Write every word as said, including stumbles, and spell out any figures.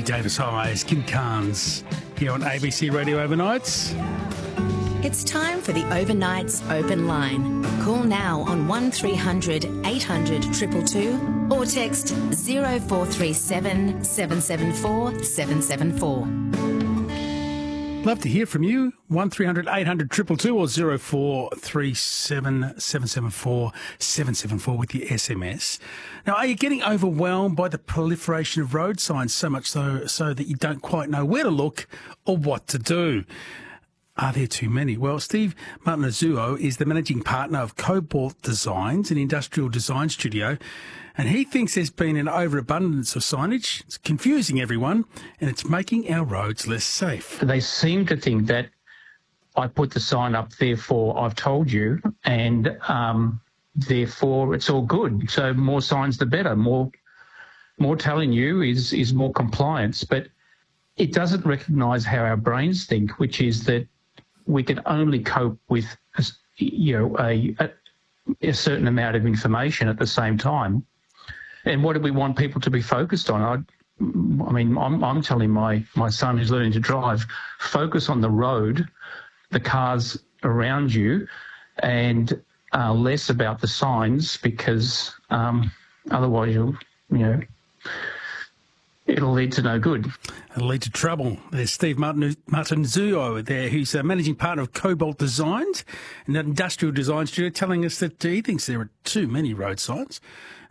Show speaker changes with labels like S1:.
S1: Davis Highways, Kim Carnes, here on A B C Radio Overnights.
S2: It's time for the Overnights Open Line. Call now on one three hundred eight hundred two two two or text zero four three seven seven seven four seven seven four.
S1: Love to hear from you. one three hundred eight hundred two two two or zero four three seven seven seven four seven seven four with your S M S. Now, are you getting overwhelmed by the proliferation of road signs so much so, so that you don't quite know where to look or what to do? Are there too many? Well, Steve Martinazuo is the managing partner of Cobalt Designs, an industrial design studio, and he thinks there's been an overabundance of signage. It's confusing everyone, and it's making our roads less safe.
S3: They seem to think that I put the sign up, therefore I've told you, and um, therefore it's all good. So more signs, the better. More, more telling you is is more compliance, but it doesn't recognise how our brains think, which is that we can only cope with, you know, a, a, a certain amount of information at the same time. And what do we want people to be focused on? I, I mean, I'm, I'm telling my, my son who's learning to drive, focus on the road, the cars around you, and uh, less about the signs, because um, otherwise you'll, you know, it'll lead to no good.
S1: It'll lead to trouble. There's Steve Martin, Martinazuo there, who's a managing partner of Cobalt Designs, an industrial design studio, telling us that he thinks there are too many road signs.